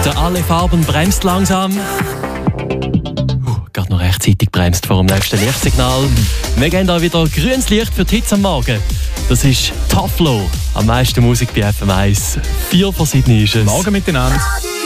Der Alle Farben bremst langsam. Gerade noch rechtzeitig bremst vor dem nächsten Lichtsignal. Wir geben da wieder grünes Licht für die Hits am Morgen. Das ist Tough Low. Am meisten Musik bei FM1. 4 vor 7 ist es. Morgen miteinander.